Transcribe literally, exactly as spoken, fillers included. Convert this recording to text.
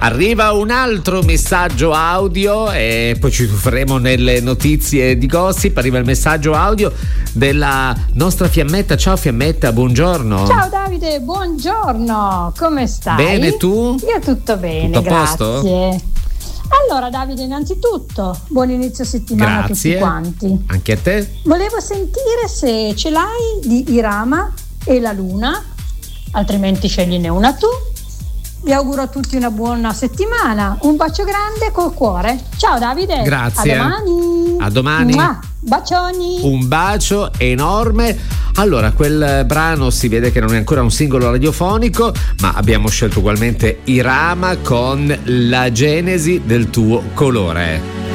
Arriva un altro messaggio audio e poi ci tufferemo nelle notizie di gossip. Arriva il messaggio audio della nostra Fiammetta. Ciao Fiammetta, buongiorno. Ciao Davide, buongiorno. Come stai? Bene, tu? Io tutto bene, tutto a grazie. Posto? Allora Davide, innanzitutto buon inizio settimana grazie. a tutti quanti. Anche a te. Volevo sentire se ce l'hai di Irama e la Luna, altrimenti scegliene una tu. Vi auguro a tutti una buona settimana, un bacio grande col cuore. Ciao Davide. Grazie. A domani. A domani. Mua. Bacioni. Un bacio enorme. Allora, quel brano si vede che non è ancora un singolo radiofonico, ma abbiamo scelto ugualmente Irama con La genesi del tuo colore.